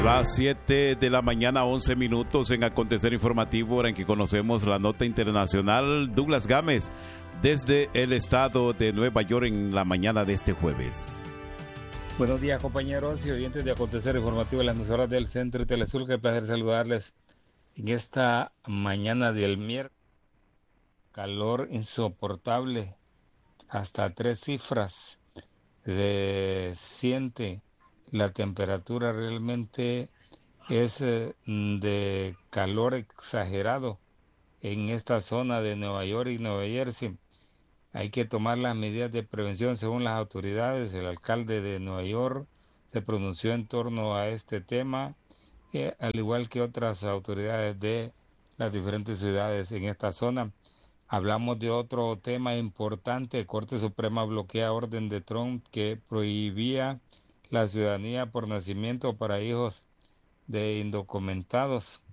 Las 7 de la mañana, 11 minutos en Acontecer Informativo, hora en que conocemos la nota internacional. Douglas Gámez, desde el estado de Nueva York, en la mañana de este jueves. Buenos días, compañeros y oyentes de Acontecer Informativo en las emisoras del Centro y Telesul. Qué placer saludarles en esta mañana del miércoles. Calor insoportable, hasta 3 cifras. Se siente. La temperatura realmente es de calor exagerado en esta zona de Nueva York y Nueva Jersey. Hay que tomar las medidas de prevención según las autoridades. El alcalde de Nueva York se pronunció en torno a este tema, al igual que otras autoridades de las diferentes ciudades en esta zona. Hablamos de otro tema importante. Corte Suprema bloquea orden de Trump que prohibía la ciudadanía por nacimiento para hijos de indocumentados.